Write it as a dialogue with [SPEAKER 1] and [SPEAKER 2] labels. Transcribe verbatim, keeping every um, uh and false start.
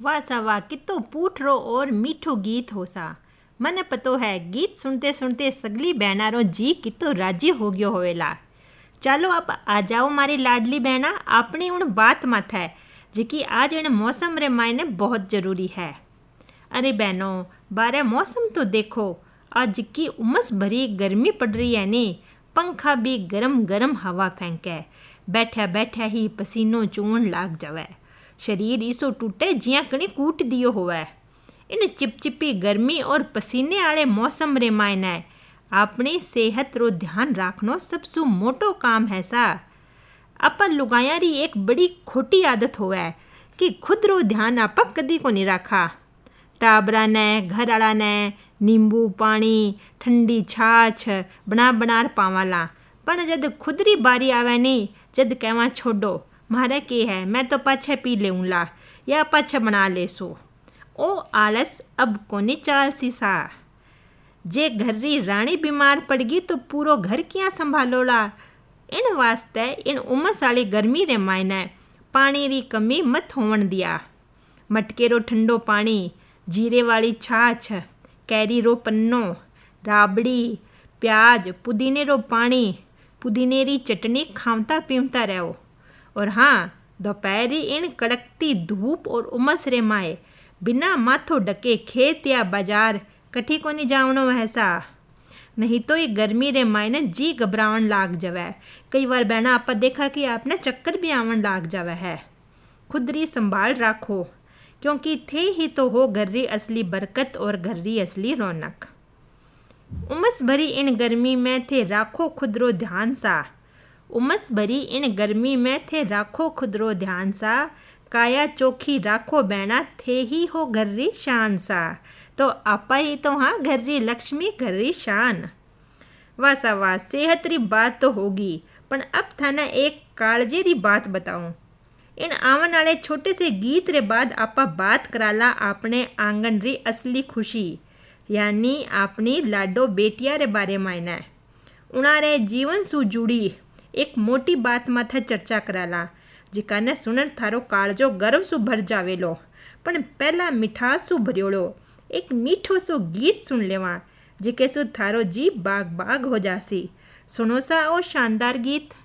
[SPEAKER 1] वाह सा वाह, कितो पूठरो और मीठो गीत हो सा। मने पतो है गीत सुनते सुनते सगली बहनारो जी कितो राजी हो गयो होवेला। चलो अब आ जाओ मारी लाडली बहना अपनी उन बात मत है जिकी आज इन मौसम रे मायने बहुत जरूरी है। अरे बहनों, बारे मौसम तो देखो, आज की उमस भरी गर्मी पड़ रही है नी, पंखा भी गरम गरम हवा फेंके, बैठा बैठा ही पसीनो चून लाग जावे, शरीर इसो टूटे जिया कणी कूट दियो होवे। इन चिपचिपी गर्मी और पसीने आले मौसम रे मायने अपनी सेहत रो ध्यान रखनो सबसु मोटो काम है सा। अपन लुगाया री एक बड़ी खोटी आदत होवे कि खुद रो ध्यान आपा कदी को नहीं रखा। टाबरा ने घर आला ने नींबू पानी ठंडी छाछ बना बनार पावाला, पण जद खुद री बारी आवे नी, जद कहवा छोड़ो मारे के है, मैं तो पाछे पी लेऊला या पाछे बना लेसो, ओ आलस अब कोनी चाल सी सा। जे घर री रानी बीमार पड़ गई तो पूरो घर किया संभालोला। इन वास्ते इन उमस वाली गर्मी रे मायने पानी री कमी मत होवन दिया। मटके रो ठंडो पानी, जीरे वाली छाछ, कैरी रो पन्नो, राबड़ी, प्याज, पुदीने रो पानी, पुदीने री चटनी खावता पीवता रहो। और हाँ, दोपहरी इन कड़कती धूप और उमस रे माए बिना माथो डके खेत या बाजार कठी को नहीं जावनो वैसा, नहीं तो ये गर्मी रे मायने जी घबरावन लाग जावे। कई बार बहना आपा देखा कि आपने चक्कर भी आवन लाग जावे है। खुद री संभाल राखो, क्योंकि थे ही तो हो घर री असली बरकत और घर री असली रौनक। उमस भरी इन गर्मी में थे राखो खुद रो ध्यान सा, उमस भरी इन गर्मी में थे राखो खुद रो ध्यान सा, काया चोखी राखो बहना थे ही हो घर री शान सा। तो आपा ही तो हाँ घर री लक्ष्मी घर री शान। वाह सा वाह, सेहत री बात तो होगी, पर अब थाना एक कालजे री बात बताऊं। इन आवन वाले छोटे से गीत रे बाद आपा बात कराला अपने आंगन री असली खुशी, यानी अपनी लाडो बेटिया रे बारे मायने। उनारे जीवन सु जुड़ी एक मोटी बात माथे चर्चा कराला, जिकाने सुनर थारो काळजो गर्व सु भर जावेलो। पण पहला मिठास सु भर्योलो एक मीठो सो गीत सुन लेवा, जिके सु थारो जी बाग बाग हो जासी। सुनो सा ओ शानदार गीत।